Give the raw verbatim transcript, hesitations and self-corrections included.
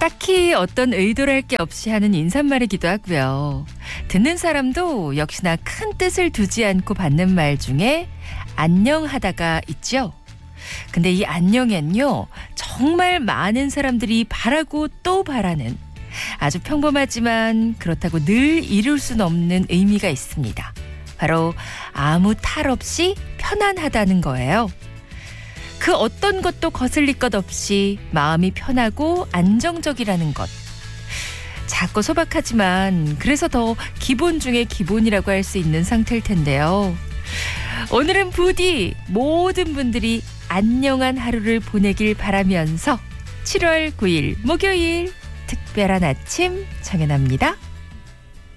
딱히 어떤 의도랄 게 없이 하는 인사말이기도 하고요. 듣는 사람도 역시나 큰 뜻을 두지 않고 받는 말 중에 안녕하다가 있죠. 근데 이 안녕엔요, 정말 많은 사람들이 바라고 또 바라는 아주 평범하지만 그렇다고 늘 이룰 수는 없는 의미가 있습니다. 바로 아무 탈 없이 편안하다는 거예요. 그 어떤 것도 거슬릴 것 없이 마음이 편하고 안정적이라는 것. 작고 소박하지만 그래서 더 기본 중에 기본이라고 할 수 있는 상태일 텐데요. 오늘은 부디 모든 분들이 안녕한 하루를 보내길 바라면서 칠월 구일 목요일 특별한 아침 정연합니다.